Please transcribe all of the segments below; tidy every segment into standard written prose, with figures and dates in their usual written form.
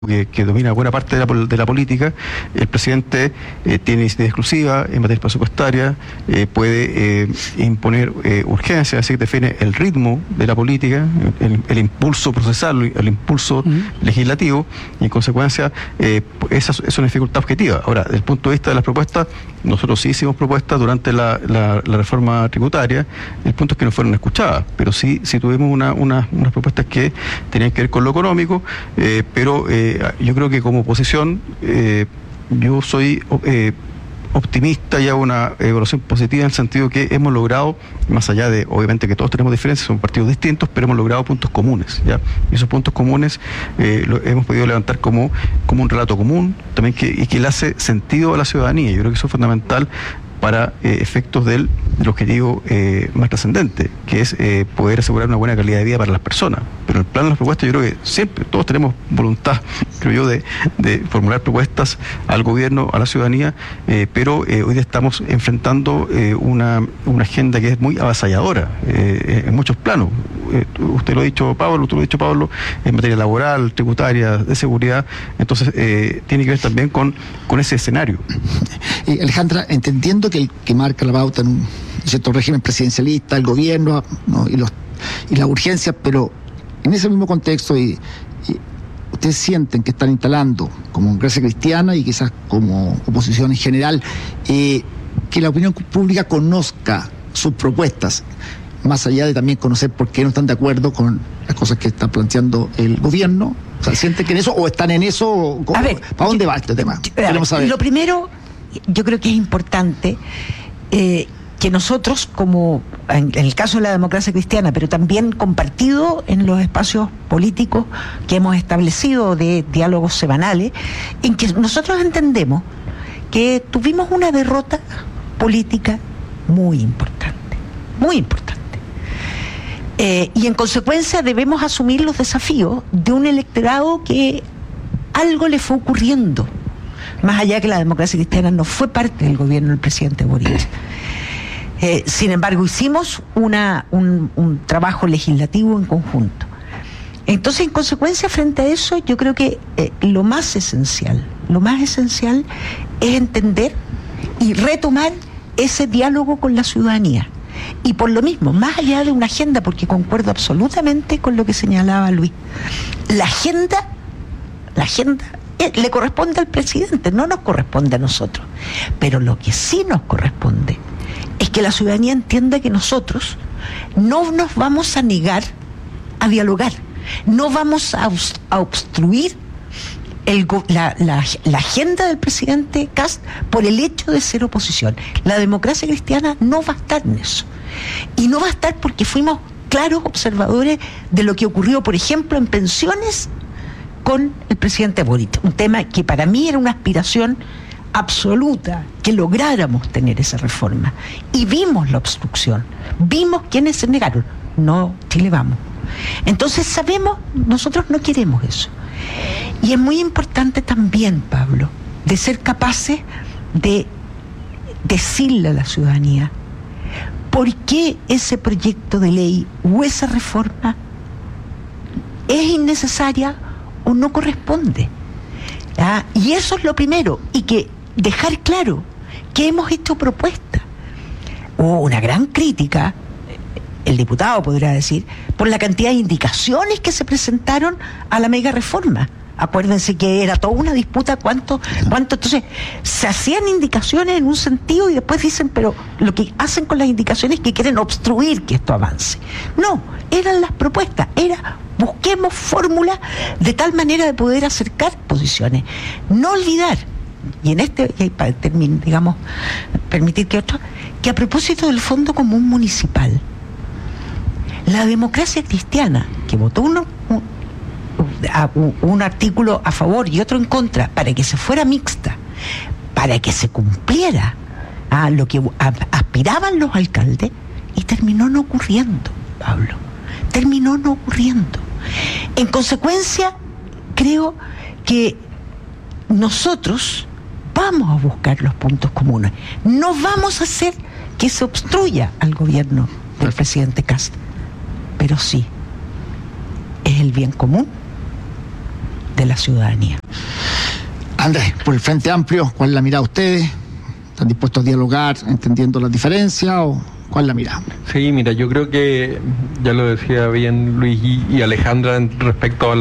que domina buena parte de la política. El presidente tiene iniciativa exclusiva en materia presupuestaria, puede imponer urgencia, es decir, define el ritmo de la política, el impulso procesal, el impulso legislativo, y en consecuencia esa es una dificultad objetiva. Ahora, desde el punto de vista de las propuestas, nosotros sí hicimos propuestas durante la reforma tributaria. El punto es que no fueron escuchadas, pero sí tuvimos unas propuestas que tenían que ver con lo económico, pero yo creo que como oposición yo soy optimista y hago una evaluación positiva en el sentido que hemos logrado, más allá de, obviamente que todos tenemos diferencias, son partidos distintos, pero hemos logrado puntos comunes, ¿ya? Y esos puntos comunes lo hemos podido levantar como un relato común, también y que le hace sentido a la ciudadanía. Yo creo que eso es fundamental para efectos del objetivo más trascendente, que es poder asegurar una buena calidad de vida para las personas. Pero en el plano de las propuestas, yo creo que siempre todos tenemos voluntad, creo yo, de formular propuestas al gobierno, a la ciudadanía, pero hoy día estamos enfrentando una agenda que es muy avasalladora en muchos planos. Usted lo ha dicho, Pablo, tú lo has dicho, Pablo, en materia laboral, tributaria, de seguridad. Entonces, tiene que ver también con ese escenario. Alejandra, entendiendo que el que marca la pauta en un cierto régimen presidencialista, el gobierno, ¿no? y las urgencias, pero en ese mismo contexto, ustedes sienten que están instalando como democracia cristiana y quizás como oposición en general, que la opinión pública conozca sus propuestas, más allá de también conocer por qué no están de acuerdo con las cosas que está planteando el gobierno. O sea, ¿sienten que en eso o están en eso? A ver, ¿para dónde va este tema? Queremos saber. Lo primero, yo creo que es importante que nosotros, como en el caso de la democracia cristiana, pero también compartido en los espacios políticos que hemos establecido de diálogos semanales, en que nosotros entendemos que tuvimos una derrota política muy importante, muy importante. Y en consecuencia debemos asumir los desafíos de un electorado que algo le fue ocurriendo, más allá que la democracia cristiana no fue parte del gobierno del presidente Boric. Sin embargo, hicimos un trabajo legislativo en conjunto. Entonces, en consecuencia, frente a eso, yo creo que lo más esencial es entender y retomar ese diálogo con la ciudadanía. Y por lo mismo, más allá de una agenda, porque concuerdo absolutamente con lo que señalaba Luis, la agenda le corresponde al presidente, no nos corresponde a nosotros. Pero lo que sí nos corresponde es que la ciudadanía entienda que nosotros no nos vamos a negar a dialogar, no vamos a obstruir la agenda del presidente Kast por el hecho de ser oposición. La democracia cristiana no va a estar en eso. Y no va a estar porque fuimos claros observadores de lo que ocurrió, por ejemplo, en pensiones con el presidente Boric. Un tema que para mí era una aspiración absoluta, que lográramos tener esa reforma. Y vimos la obstrucción, vimos quienes se negaron. No, Chile vamos. Entonces sabemos, nosotros no queremos eso. Y es muy importante también, Pablo, de ser capaces de decirle a la ciudadanía por qué ese proyecto de ley o esa reforma es innecesaria o no corresponde. ¿Ah? Y eso es lo primero, y que dejar claro que hemos hecho propuestas. Hubo una gran crítica, el diputado podrá decir, por la cantidad de indicaciones que se presentaron a la mega reforma. Acuérdense que era toda una disputa cuánto, entonces se hacían indicaciones en un sentido y después dicen, pero lo que hacen con las indicaciones es que quieren obstruir que esto avance. No, eran las propuestas, busquemos fórmulas de tal manera de poder acercar posiciones. No olvidar, y en para digamos, permitir que a propósito del Fondo Común Municipal, la democracia cristiana, que votó un artículo a favor y otro en contra, para que se fuera mixta, para que se cumpliera a lo que aspiraban los alcaldes, y terminó no ocurriendo, Pablo. Terminó no ocurriendo. En consecuencia, creo que nosotros vamos a buscar los puntos comunes. No vamos a hacer que se obstruya al gobierno del presidente Kast, pero sí, es el bien común de la ciudadanía. Andrés, por el Frente Amplio, ¿cuál es la mirada de ustedes? ¿Están dispuestos a dialogar entendiendo las diferencias o cuál es la mirada? Sí, mira, yo creo que ya lo decía bien Luis y Alejandra respecto a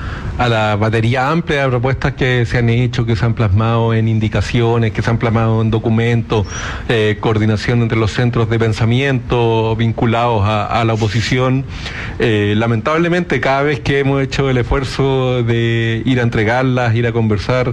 la batería amplia de propuestas que se han hecho, que se han plasmado en indicaciones, que se han plasmado en documentos, coordinación entre los centros de pensamiento vinculados a la oposición. Lamentablemente, cada vez que hemos hecho el esfuerzo de ir a entregarlas, ir a conversar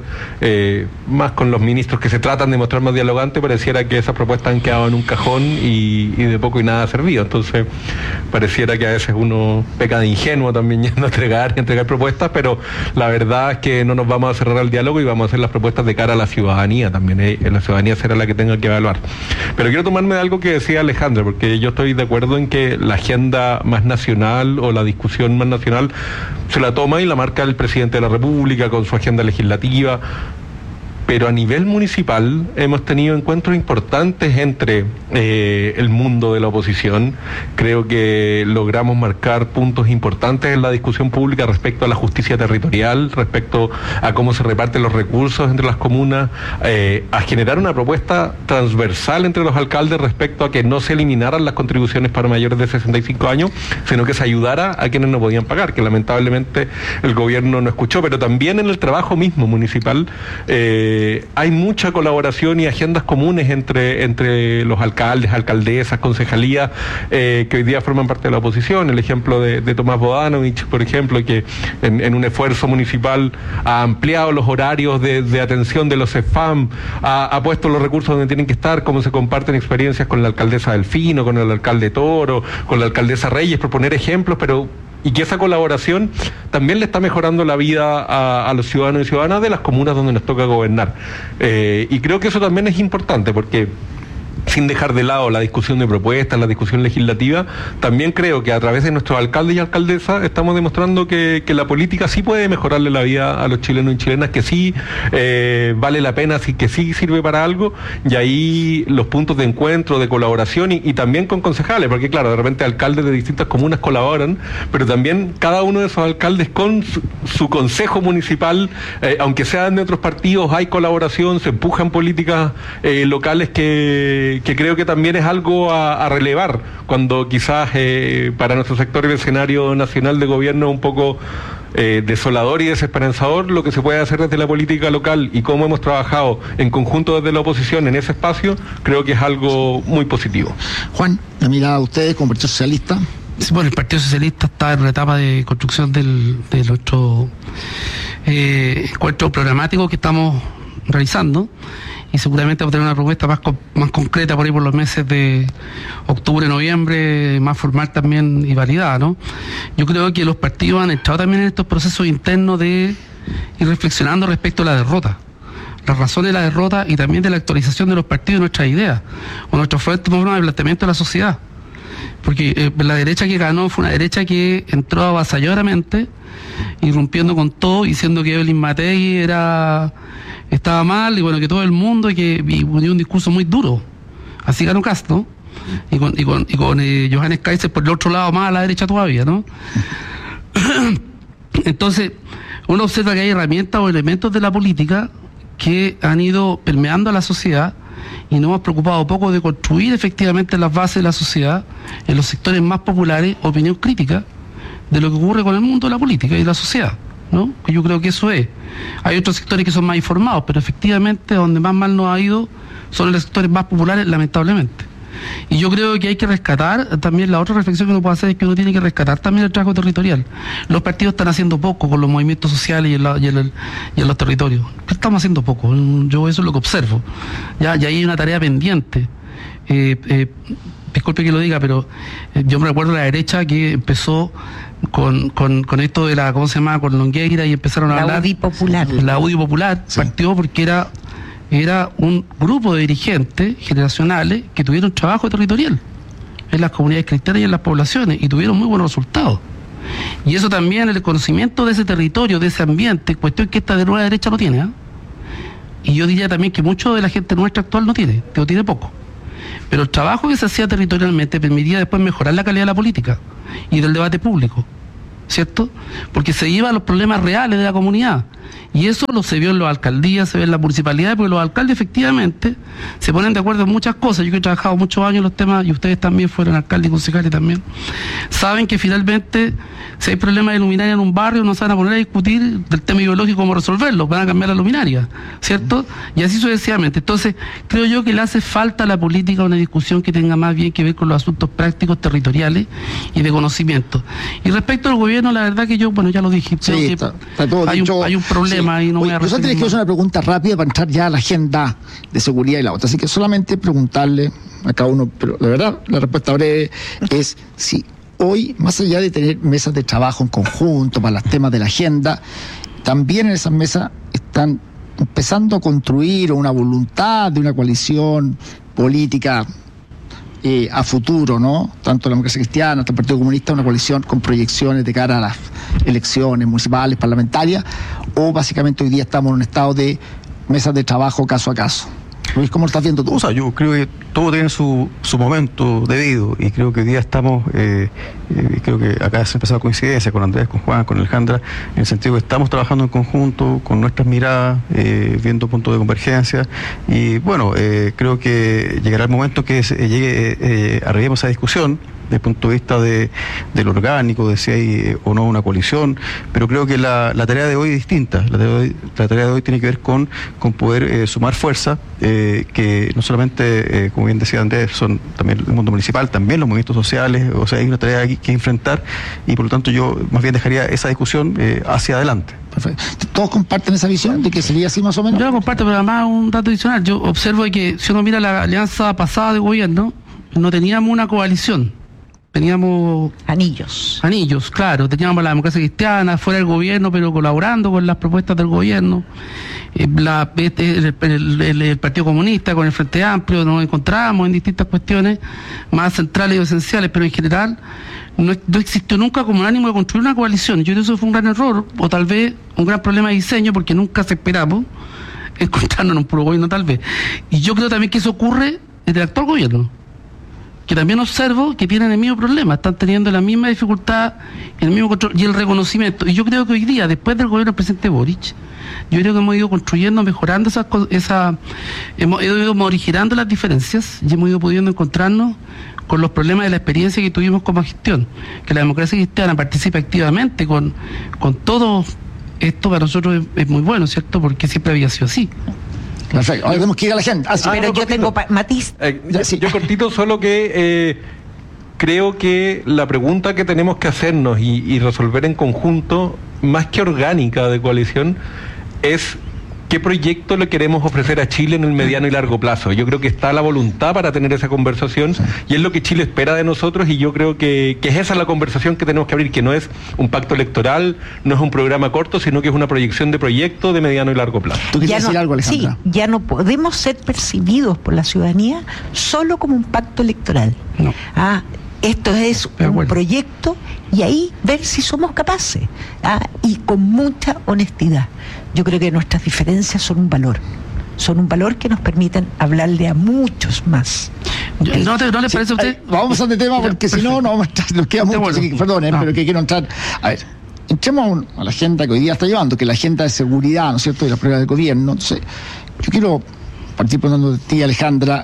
más con los ministros que se tratan de mostrar más dialogantes, pareciera que esas propuestas han quedado en un cajón y de poco y nada ha servido. Entonces pareciera que a veces uno peca de ingenuo también yendo a entregar propuestas, pero la verdad es que no nos vamos a cerrar al diálogo y vamos a hacer las propuestas de cara a la ciudadanía también. La ciudadanía será la que tenga que evaluar. Pero quiero tomarme de algo que decía Alejandra, porque yo estoy de acuerdo en que la agenda más nacional o la discusión más nacional se la toma y la marca el presidente de la República con su agenda legislativa. Pero a nivel municipal hemos tenido encuentros importantes entre el mundo de la oposición. Creo que logramos marcar puntos importantes en la discusión pública respecto a la justicia territorial, respecto a cómo se reparten los recursos entre las comunas, a generar una propuesta transversal entre los alcaldes respecto a que no se eliminaran las contribuciones para mayores de 65 años, sino que se ayudara a quienes no podían pagar, que lamentablemente el gobierno no escuchó. Pero también en el trabajo mismo municipal hay mucha colaboración y agendas comunes entre los alcaldes, alcaldesas, concejalías, que hoy día forman parte de la oposición. El ejemplo de Tomás Bodanovich, por ejemplo, que en un esfuerzo municipal ha ampliado los horarios de atención de los CEFAM, ha puesto los recursos donde tienen que estar, cómo se comparten experiencias con la alcaldesa Delfino, con el alcalde Toro, con la alcaldesa Reyes, por poner ejemplos, y que esa colaboración también le está mejorando la vida a los ciudadanos y ciudadanas de las comunas donde nos toca gobernar. Y creo que eso también es importante, porque sin dejar de lado la discusión de propuestas, la discusión legislativa, también creo que a través de nuestros alcaldes y alcaldesas estamos demostrando que la política sí puede mejorarle la vida a los chilenos y chilenas, que sí vale la pena, que sí sirve para algo, y ahí los puntos de encuentro, de colaboración y también con concejales, porque claro, de repente alcaldes de distintas comunas colaboran, pero también cada uno de esos alcaldes con su consejo municipal, aunque sean de otros partidos, hay colaboración, se empujan políticas locales que creo que también es algo a relevar, cuando quizás para nuestro sector el escenario nacional de gobierno es un poco desolador y desesperanzador. Lo que se puede hacer desde la política local y cómo hemos trabajado en conjunto desde la oposición en ese espacio, creo que es algo muy positivo. Juan, la mirada de ustedes como Partido Socialista. Sí, bueno, el Partido Socialista está en la etapa de construcción de nuestro encuentro programático que estamos realizando, y seguramente vamos a tener una propuesta más concreta por ahí por los meses de octubre, noviembre, más formal también y validada, ¿no? Yo creo que los partidos han estado también en estos procesos internos de ir reflexionando respecto a la derrota, las razones de la derrota y también de la actualización de los partidos y nuestras ideas, o nuestro forma de planteamiento de la sociedad. Porque la derecha que ganó fue una derecha que entró avasalladoramente, irrumpiendo con todo, diciendo que Evelyn Matei estaba mal, y bueno, que todo el mundo, y dio un discurso muy duro. Así ganó Castro, y con Johannes Kaiser por el otro lado, más a la derecha todavía, ¿no? Entonces, uno observa que hay herramientas o elementos de la política que han ido permeando a la sociedad, y nos hemos preocupado poco de construir efectivamente en las bases de la sociedad, en los sectores más populares, opinión crítica de lo que ocurre con el mundo de la política y la sociedad, ¿no? Que yo creo que eso es. Hay otros sectores que son más informados, pero efectivamente donde más mal nos ha ido son los sectores más populares, lamentablemente. Y yo creo que hay que rescatar también, la otra reflexión que uno puede hacer es que uno tiene que rescatar también el trabajo territorial. Los partidos están haciendo poco con los movimientos sociales y en los territorios. Estamos haciendo poco, yo eso es lo que observo. Ya hay una tarea pendiente. Disculpe que lo diga, pero yo me recuerdo la derecha que empezó con esto de la, ¿cómo se llama?, con Longueira, y empezaron a hablar. La UDI Popular. La UDI Popular, sí. Partió porque era un grupo de dirigentes generacionales que tuvieron trabajo territorial en las comunidades cristianas y en las poblaciones, y tuvieron muy buenos resultados. Y eso también, el conocimiento de ese territorio, de ese ambiente, cuestión que esta de nueva derecha no tiene, ¿eh? Y yo diría también que mucho de la gente nuestra actual no tiene poco. Pero el trabajo que se hacía territorialmente permitía después mejorar la calidad de la política y del debate público. ¿cierto? Porque se lleva a los problemas reales de la comunidad. Y eso se vio en las alcaldías, se ve en las municipalidades, porque los alcaldes efectivamente se ponen de acuerdo en muchas cosas. Yo que he trabajado muchos años en los temas, y ustedes también fueron alcaldes y concejales también, saben que finalmente si hay problemas de luminaria en un barrio no se van a poner a discutir del tema ideológico cómo resolverlo, van a cambiar la luminaria, ¿cierto? Y así sucesivamente. Entonces, creo yo que le hace falta a la política una discusión que tenga más bien que ver con los asuntos prácticos, territoriales y de conocimiento. Y respecto al gobierno, la verdad que yo, bueno, ya lo dije, creo que está todo dicho. hay un problema. Y no voy a yo solo tenés que hacer una pregunta rápida para entrar ya a la agenda de seguridad y la otra. Así que solamente preguntarle a cada uno, pero la verdad, la respuesta breve es si hoy, más allá de tener mesas de trabajo en conjunto para los temas de la agenda, también en esas mesas están empezando a construir una voluntad de una coalición política a futuro, ¿no? Tanto la Democracia Cristiana, hasta el Partido Comunista, una coalición con proyecciones de cara a las elecciones municipales, parlamentarias, o básicamente hoy día estamos en un estado de mesas de trabajo caso a caso. Luis, ¿cómo lo estás viendo tú? O sea, yo creo que todo tiene su momento debido, y creo que hoy día estamos, creo que acá se ha empezado coincidencia con Andrés, con Juan, con Alejandra, en el sentido que estamos trabajando en conjunto, con nuestras miradas, viendo puntos de convergencia, y bueno, creo que llegará el momento que arribemos a esa discusión desde el punto de vista de lo orgánico, de si hay o no una coalición, pero creo que la tarea de hoy es distinta. La tarea de hoy tiene que ver con poder sumar fuerza, que no solamente, como bien decía Andrés, son también el mundo municipal, también los movimientos sociales, o sea, hay una tarea aquí que enfrentar, y por lo tanto yo más bien dejaría esa discusión hacia adelante. Perfecto. ¿Todos comparten esa visión de que sería así más o menos? Yo la comparto, pero además un dato adicional. Yo observo que si uno mira la alianza pasada de gobierno, no teníamos una coalición. Teníamos anillos, claro, teníamos la Democracia Cristiana fuera del gobierno, pero colaborando con las propuestas del gobierno, el Partido Comunista con el Frente Amplio, nos encontrábamos en distintas cuestiones más centrales y esenciales, pero en general no existió nunca como un ánimo de construir una coalición. Yo creo que eso fue un gran error, o tal vez un gran problema de diseño, porque nunca se esperamos encontrarnos en un puro gobierno, tal vez. Y yo creo también que eso ocurre desde el actual gobierno, que también observo que tienen el mismo problema, están teniendo la misma dificultad, el mismo control y el reconocimiento. Y yo creo que hoy día, después del gobierno del presidente Boric, yo creo que hemos ido construyendo, mejorando hemos ido morigerando las diferencias y hemos ido pudiendo encontrarnos con los problemas de la experiencia que tuvimos como gestión, que la Democracia Cristiana participa activamente con todo esto. Para nosotros es muy bueno, ¿cierto? Porque siempre había sido así. Perfecto, ahora tenemos que ir a la gente. Pero yo tengo matiz. Yo cortito, solo que creo que la pregunta que tenemos que hacernos y resolver en conjunto, más que orgánica de coalición, es ¿qué proyecto le queremos ofrecer a Chile en el mediano y largo plazo? Yo creo que está la voluntad para tener esa conversación, sí, y es lo que Chile espera de nosotros, y yo creo que es esa la conversación que tenemos que abrir, que no es un pacto electoral, no es un programa corto, sino que es una proyección de proyecto de mediano y largo plazo. ¿Tú querías decir algo, Alejandra? Sí, ya no podemos ser percibidos por la ciudadanía solo como un pacto electoral. No. Esto es un proyecto, y ahí ver si somos capaces, y con mucha honestidad. Yo creo que nuestras diferencias son un valor que nos permiten hablarle a muchos más. ¿No le parece a usted? Vamos a pasar de tema, porque si no, nos queda mucho. Así que, perdonen, pero que quiero entrar. A ver, entremos a la agenda que hoy día está llevando, que es la agenda de seguridad, ¿no es cierto?, de la prueba del gobierno. Entonces, yo quiero partir preguntando de ti, Alejandra,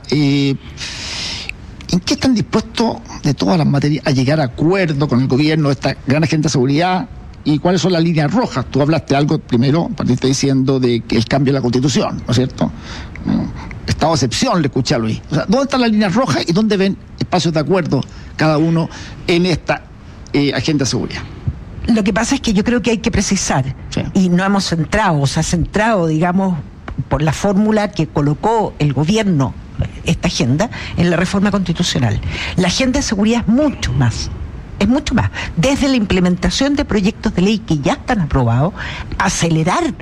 ¿en qué están dispuestos de todas las materias a llegar a acuerdo con el gobierno de esta gran agenda de seguridad? ¿Y cuáles son las líneas rojas? Tú hablaste algo primero, partiste diciendo de que el cambio de la Constitución, ¿no es cierto? Estado de excepción, le escuché a Luis. O sea, ¿dónde están las líneas rojas y dónde ven espacios de acuerdo cada uno en esta agenda de seguridad? Lo que pasa es que yo creo que hay que precisar, sí, y no hemos centrado, digamos, por la fórmula que colocó el gobierno, esta agenda, en la reforma constitucional. La agenda de seguridad es mucho más, desde la implementación de proyectos de ley que ya están aprobados, acelerar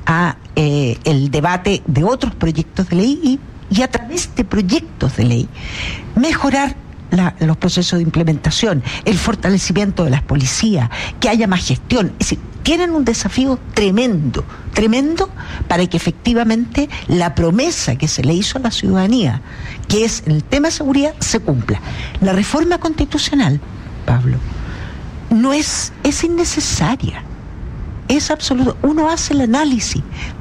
el debate de otros proyectos de ley y a través de proyectos de ley mejorar los procesos de implementación, el fortalecimiento de las policías, que haya más gestión. Es decir, tienen un desafío tremendo para que efectivamente la promesa que se le hizo a la ciudadanía, que es el tema de seguridad, se cumpla. La reforma constitucional, Pablo, no es innecesaria. Es absoluto. Uno hace el análisis.